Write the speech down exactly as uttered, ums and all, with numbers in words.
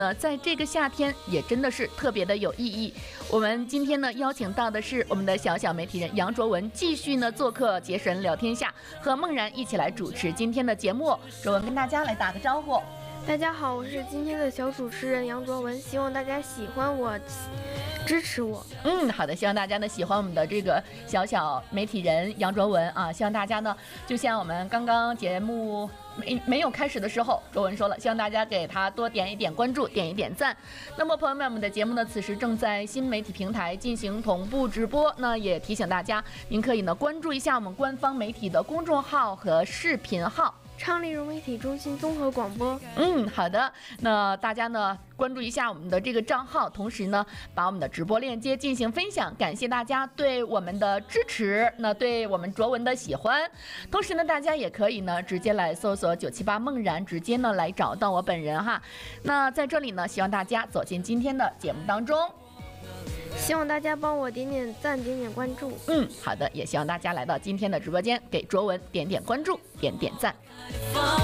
呃，在这个夏天也真的是特别的有意义。我们今天呢邀请到的是我们的小小媒体人杨卓文，继续呢做客杰神聊天下，和梦然一起来主持今天的节目。卓文跟大家来打个招呼。 大家好，我是今天的小主持人杨卓文，希望大家喜欢我，支持我。 嗯，好的，希望大家呢喜欢我们的这个小小媒体人杨卓文啊，希望大家呢就像我们刚刚节目没没有开始的时候，卓文说了，希望大家给他多点一点关注，点一点赞。那么朋友们，我们的节目呢此时正在新媒体平台进行同步直播，那也提醒大家，您可以呢关注一下我们官方媒体的公众号和视频号。 昌黎融媒体中心综合广播。 嗯，好的，那大家呢关注一下我们的这个账号，同时呢把我们的直播链接进行分享，感谢大家对我们的支持，那对我们卓文的喜欢。同时呢大家也可以呢直接来搜索九七八梦然，直接呢来找到我本人哈。那在这里呢希望大家走进今天的节目当中， 希望大家帮我点点赞，点点关注。 嗯，好的，也希望大家来到今天的直播间，给卓文点点关注，点点赞。